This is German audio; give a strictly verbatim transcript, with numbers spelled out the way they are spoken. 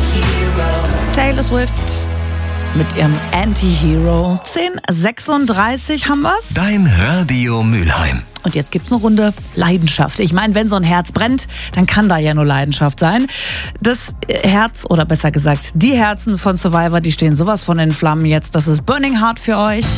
Taylor Swift mit ihrem Anti-Hero. zehn Uhr sechsunddreißig haben wir's. Dein Radio Mülheim. Und jetzt gibt's eine Runde Leidenschaft. Ich meine, wenn so ein Herz brennt, dann kann da ja nur Leidenschaft sein. Das Herz, oder besser gesagt, die Herzen von Survivor, die stehen sowas von in Flammen jetzt. Das ist Burning Heart für euch.